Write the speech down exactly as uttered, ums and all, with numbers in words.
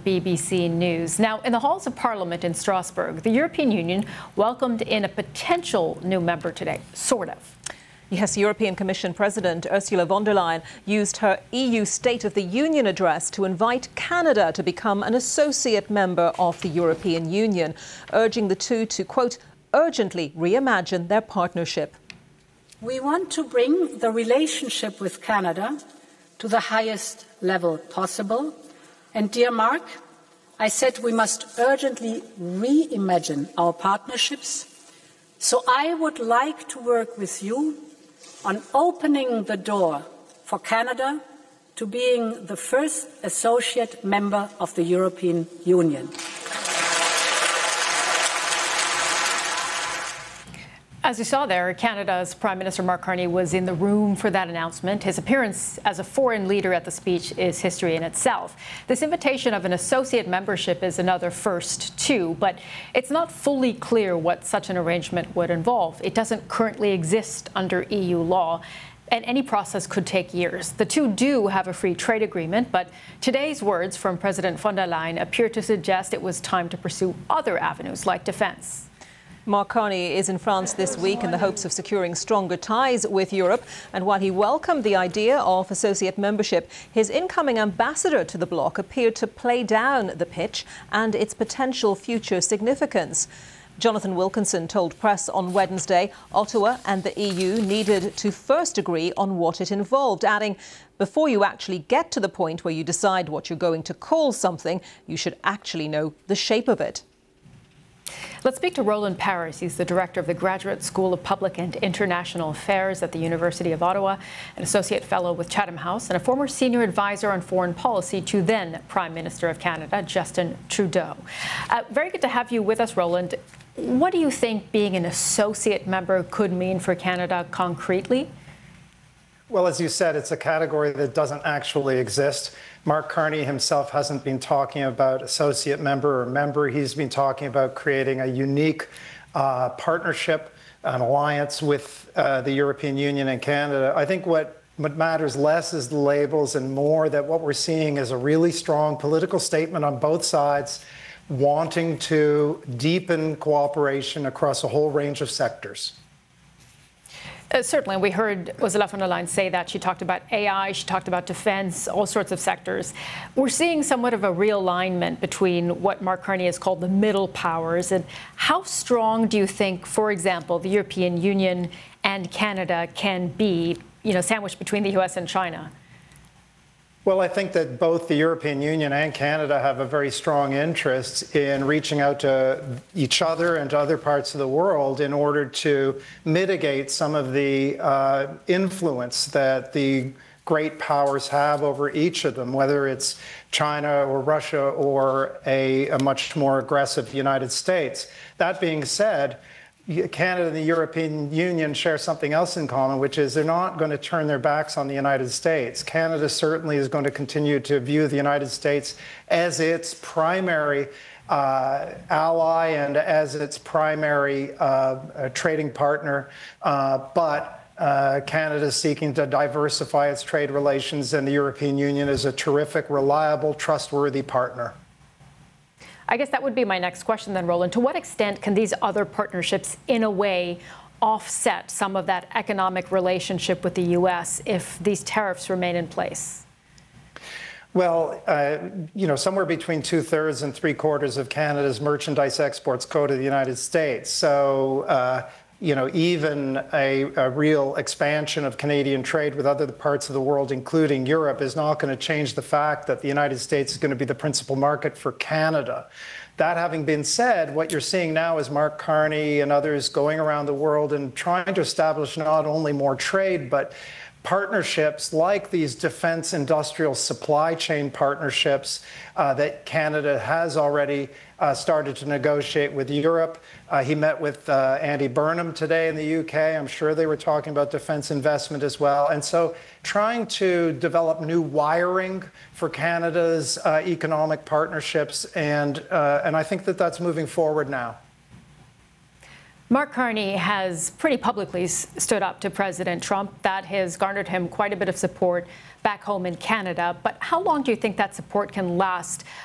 B B C News. Now, in the halls of Parliament in Strasbourg, the European Union welcomed in a potential new member today, sort of. Yes, European Commission President Ursula von der Leyen used her E U State of the Union address to invite Canada to become an associate member of the European Union, urging the two to, quote, urgently reimagine their partnership. We want to bring the relationship with Canada to the highest level possible. And dear Mark, I said we must urgently reimagine our partnerships. So I would like to work with you on opening the door for Canada to being the first associate member of the European Union. As you saw there, Canada's Prime Minister Mark Carney was in the room for that announcement. His appearance as a foreign leader at the speech is history in itself. This invitation of an associate membership is another first, too, but it's not fully clear what such an arrangement would involve. It doesn't currently exist under E U law, and any process could take years. The two do have a free trade agreement, but today's words from President von der Leyen appear to suggest it was time to pursue other avenues like defense. Mark Carney is in France this week in the hopes of securing stronger ties with Europe. And while he welcomed the idea of associate membership, his incoming ambassador to the bloc appeared to play down the pitch and its potential future significance. Jonathan Wilkinson told press on Wednesday Ottawa and the E U needed to first agree on what it involved, adding, before you actually get to the point where you decide what you're going to call something, you should actually know the shape of it. Let's speak to Roland Paris. He's the director of the Graduate School of Public and International Affairs at the University of Ottawa, an associate fellow with Chatham House, and a former senior advisor on foreign policy to then Prime Minister of Canada, Justin Trudeau. Uh, very good to have you with us, Roland. What do you think being an associate member could mean for Canada concretely? Well, as you said, it's a category that doesn't actually exist. Mark Carney himself hasn't been talking about associate member or member. He's been talking about creating a unique uh, partnership, an alliance with uh, the European Union and Canada. I think what, what matters less is the labels and more that what we're seeing is a really strong political statement on both sides wanting to deepen cooperation across a whole range of sectors. Uh, certainly. We heard Ursula von der Leyen say that. She talked about A I, she talked about defense, all sorts of sectors. We're seeing somewhat of a realignment between what Mark Carney has called the middle powers. And how strong do you think, for example, the European Union and Canada can be, you know, sandwiched between the U S and China? Well, I think that both the European Union and Canada have a very strong interest in reaching out to each other and to other parts of the world in order to mitigate some of the uh, influence that the great powers have over each of them, whether it's China or Russia or a, a much more aggressive United States. That being said, Canada and the European Union share something else in common, which is they're not going to turn their backs on the United States. Canada certainly is going to continue to view the United States as its primary uh, ally and as its primary uh, trading partner. Uh, but uh, Canada is seeking to diversify its trade relations, and the European Union is a terrific, reliable, trustworthy partner. I guess that would be my next question then, Roland. To what extent can these other partnerships, in a way, offset some of that economic relationship with the U S if these tariffs remain in place? Well, uh, you know, somewhere between two-thirds and three-quarters of Canada's merchandise exports go to the United States. So, uh, you know, even a, a real expansion of Canadian trade with other parts of the world, including Europe, is not going to change the fact that the United States is going to be the principal market for Canada. That having been said, what you're seeing now is Mark Carney and others going around the world and trying to establish not only more trade, but partnerships like these defense industrial supply chain partnerships uh, that Canada has already uh, started to negotiate with Europe. Uh, he met with uh, Andy Burnham today in the U K. I'm sure they were talking about defense investment as well. And so trying to develop new wiring for Canada's uh, economic partnerships. And, uh, and I think that that's moving forward now. Mark Carney has pretty publicly stood up to President Trump. That has garnered him quite a bit of support back home in Canada. But how long do you think that support can last